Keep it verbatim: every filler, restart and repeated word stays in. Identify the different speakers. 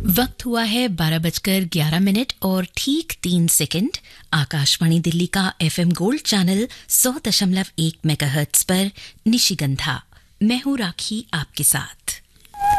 Speaker 1: वक्त हुआ है बारह बजकर ग्यारह मिनट और ठीक तीन सेकंड। आकाशवाणी दिल्ली का एफएम गोल्ड चैनल सौ दशमलव एक मेगाहर्ट्ज पर निशिगंधा। मैं हूं राखी आपके साथ।